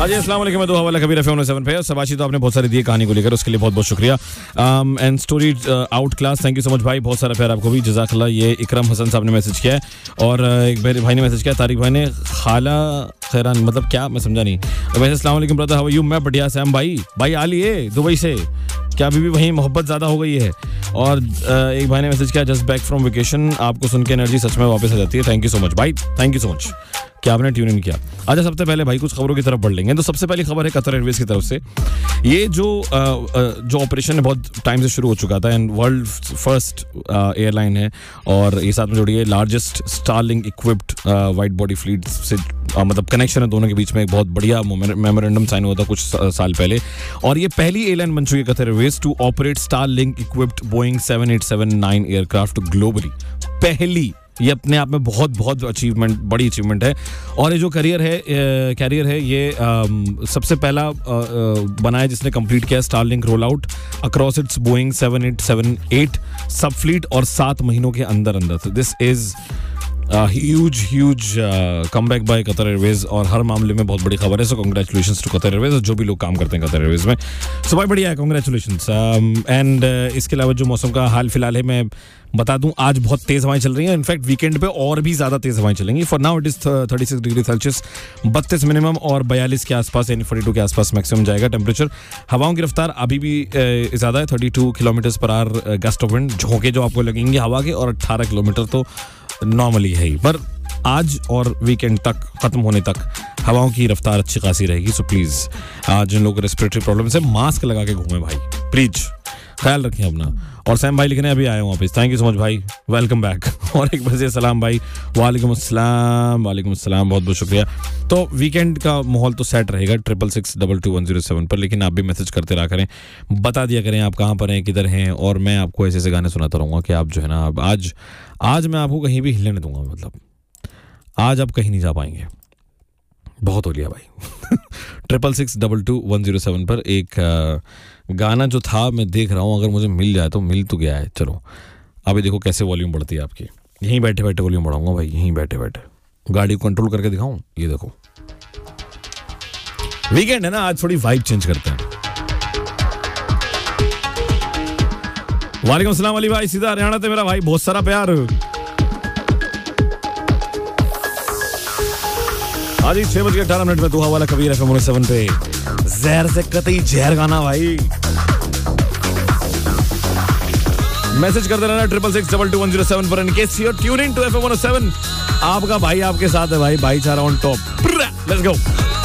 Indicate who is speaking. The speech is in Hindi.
Speaker 1: हाँ जी, अस्सलाम वालेकुम। मैं हवाला कबीर एफएम 107 पे। सबाशी तो आपने बहुत सारी दी कहानी को लेकर, उसके लिए बहुत बहुत शुक्रिया। And story out class, thank you so much भाई, बहुत सारा प्यार आपको भी, जज़ाकल्लाह। ये इकरम हसन साहब ने मैसेज किया है और एक भाई ने मैसेज किया, तारिक भाई ने खाला खैरान, मतलब क्या, मैं समझा नहीं। वैसे अस्सलाम वालेकुम ब्रदर, हाउ आर यू? मैं बढ़िया। सैम भाई आ लिए दुबई से, क्या अभी भी वहीं मोहब्बत ज़्यादा हो गई है? और एक भाई ने मैसेज किया, जस्ट बैक फ्रॉम वेकेशन, आपको सुन के एनर्जी सच में वापस आ जाती है। थैंक यू सो मच भाई, थैंक यू सो मच कि आपने ट्यून इन किया। अच्छा, सबसे पहले भाई कुछ खबरों की तरफ बढ़ लेंगे। तो सबसे पहली खबर है कतर एयरवेज की तरफ से। ये जो ऑपरेशन है बहुत टाइम से शुरू हो चुका था एंड वर्ल्ड फर्स्ट एयरलाइन है और ये साथ में जुड़ी है largest Starlink equipped wide body fleet से, मतलब कनेक्शन है दोनों के बीच में। एक बहुत बढ़िया मेमोरेंडम साइन हुआ था कुछ साल पहले और ये पहली एयरलाइन बन चुकी है Qatar Airways to operate Starlink equipped Boeing 787-9 aircraft globally. पहली, ये अपने आप में बहुत बहुत अचीवमेंट, बड़ी अचीवमेंट है। और ये जो कैरियर है ये सबसे पहला बना है जिसने कंप्लीट किया Starlink roll out across its Boeing 7878 सब फ्लीट और 7 महीनों के अंदर। तो this is huge comeback bye Qatar Airways और हर मामले में बहुत बड़ी खबर है। सो कांग्रेचुलेशंस टू कतर एयरवेज और जो भी लोग काम करते हैं कतर एयरवेज में। सो भाई बढ़िया है, कांग्रेचुलेशंस। एंड इसके अलावा जो मौसम का हाल फिलहाल है मैं बता दूं, आज बहुत तेज हवाएं चल रही हैं। इनफैक्ट वीकेंड पे और भी ज्यादा तेज हवाएं चलेंगी। For now it is 36 degree Celsius, 32 minimum और 42 के आसपास यानी 42 के आसपास मैक्सिमम जाएगा टेम्परेचर। हवाओं की रफ्तार अभी भी ज्यादा है, 32 kilometre per hour gust of wind, झोंके जो आपको लगेंगे हवा के, और 18 किलोमीटर तो नॉर्मली है ही। पर आज और वीकेंड तक, खत्म होने तक हवाओं की रफ्तार अच्छी खासी रहेगी। सो प्लीज जिन लोगों को रेस्पिरेटरी प्रॉब्लम है मास्क लगा के घूमें भाई, प्लीज ख्याल रखें अपना। और सैम भाई लिखने अभी आए हूँ वापस, थैंक यू सो मच भाई, वेलकम बैक। और एक बार से सलाम भाई, वालेकुम अस्सलाम, बहुत बहुत शुक्रिया। तो वीकेंड का माहौल तो सेट रहेगा 66622107 पर, लेकिन आप भी मैसेज करते रहा करें, बता दिया करें आप कहाँ पर हैं, किधर हैं, और मैं आपको ऐसे ऐसे गाने सुनाता रहूँगा कि आप जो है ना, अब आज मैं आपको कहीं भी हिलने नहीं दूंगा। मतलब आज आप कहीं नहीं जा पाएंगे, बहुत हो लिया भाई। 66622107 पर एक गाना जो था मैं देख रहा हूँ, अगर मुझे मिल जाए तो, मिल तो गया है। चलो अभी देखो कैसे वॉल्यूम बढ़ती है आपकी। यहीं बैठे बैठे वॉल्यूम बढ़ाऊंगा भाई, यहीं बैठे बैठे गाड़ी को कंट्रोल करके दिखाऊं। ये देखो, वीकेंड है ना, आज थोड़ी वाइब चेंज करते हैं। वालेकुम अस्सलाम अली भाई, सीधा हरियाणा से मेरा भाई, बहुत सारा प्यार। आज 6:18 में दुआ वाला कबीर एफएम 107 पे जहर से कतई जहर गाना भाई। मैसेज करते रहना 66622107 पर, in case you are tuning to FM 107। आपका भाई आपके साथ है भाई, भाईचारा ऑन टॉप। Let's go.